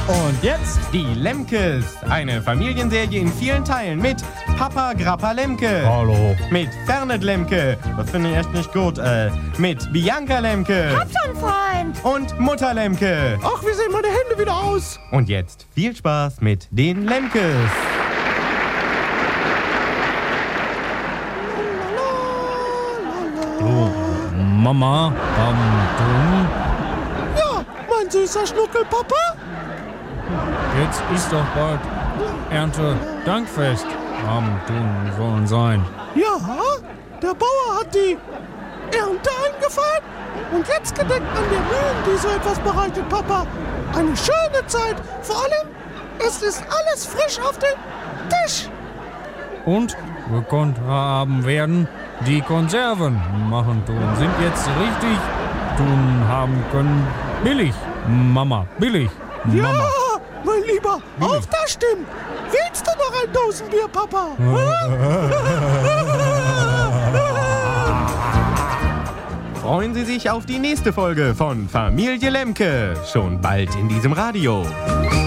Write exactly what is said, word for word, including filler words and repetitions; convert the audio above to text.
Und jetzt die Lemkes. Eine Familienserie in vielen Teilen mit Papa Grappa Lemke. Hallo. Mit Fernet Lemke. Das finde ich echt nicht gut. Äh, mit Bianca Lemke. Hab schon, Freund. Und Mutter Lemke. Ach, wie sehen meine Hände wieder aus? Und jetzt viel Spaß mit den Lemkes. Du, Mama, ähm, du? Ja, mein süßer Schnuckelpapa. Jetzt ist doch bald Erntedankfest. Am Tun sollen sein. Ja, der Bauer hat die Ernte eingefallen und jetzt gedenkt an der Mühen, die so etwas bereitet, Papa. Eine schöne Zeit. Vor allem, es ist alles frisch auf dem Tisch. Und gekonnt haben werden die Konserven machen tun. Sind jetzt richtig tun haben können. Billig, Mama, billig, Ja, Mama. mein Lieber, auf das stimmt. Willst du noch ein Dosenbier, Papa? Freuen Sie sich auf die nächste Folge von Familie Lemke. Schon bald in diesem Radio.